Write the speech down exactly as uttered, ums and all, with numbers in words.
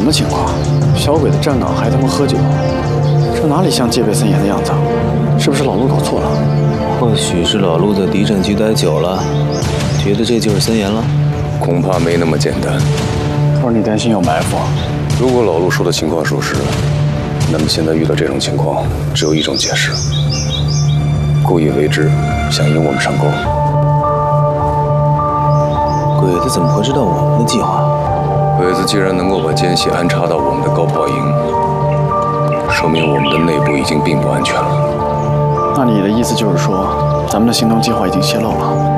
什么情况？小鬼子站岗还他妈喝酒，这哪里像戒备森严的样子？是不是老陆搞错了？ 或许是老陆在敌政局待久了，觉得这就是森严了。 恐怕没那么简单。 或者你担心有埋伏？ 如果老陆说的情况属实，那么现在遇到这种情况，只有一种解释：故意为之，想引我们上钩。 鬼子怎么会知道我们的计划？ 鬼子既然能够把奸细安插到我们的高炮营，说明我们的内部已经并不安全了。 那你的意思就是说，咱们的行动计划已经泄露了？